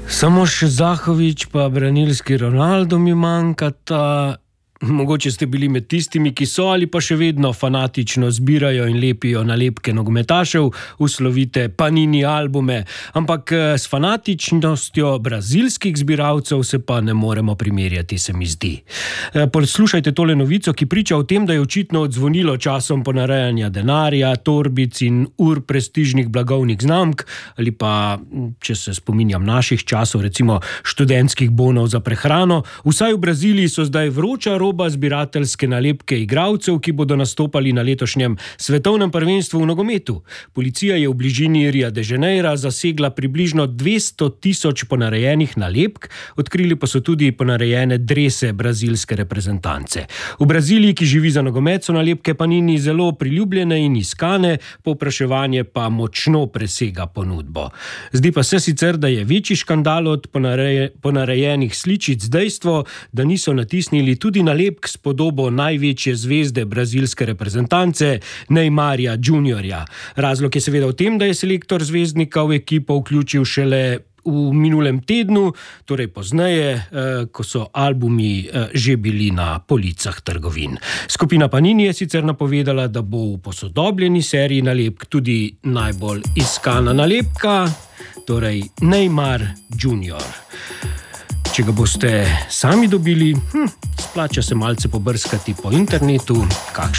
Samo še Zahovič pa branilski Ronaldo mi manjkata. Mogoče ste bili med tistimi, ki so ali pa še vedno fanatično zbirajo in lepijo nalepke nogometašev v slovite Panini albume, ampak s fanatičnostjo brazilskih zbiralcev se pa ne moremo primerjati, se mi zdi. Poslušajte tole novico, ki priča o tem, da je očitno odzvonilo časom ponarejanja denarja, torbic in ur prestižnih blagovnih znamk, ali pa, če se spominjam naših časov, recimo študentskih bonov za prehrano. Vsaj v Braziliji so zdaj vroča roba zbirateljske nalepke igralcev, ki bodo nastopali na letošnjem svetovnem prvenstvu v nogometu. Policija je v bližini Ria de Janeira zasegla približno 200.000 ponarejenih nalepk, odkrili pa so tudi ponarejene drese brazilske reprezentance. V Braziliji, ki živi za nogomet, so nalepke Panini zelo priljubljene in iskane, povpraševanje pa močno presega ponudbo. Zdi pa se sicer, da je večji škandal od ponarejenih sličic dejstvo, da niso natisnili tudi nalepk s podobo največje zvezde brazilske reprezentance Neymarja Juniorja. Razlog je seveda v tem, da je selektor zvezdnika v ekipo vključil šele v minulem tednu, torej pozneje, ko so albumi že bili na policah trgovin. Skupina Panini je sicer napovedala, da bo v posodobljeni seriji nalepk tudi najbolj iskana nalepka, torej Neymar Junior. Če ga boste sami dobili, splača se malce pobrskati po internetu,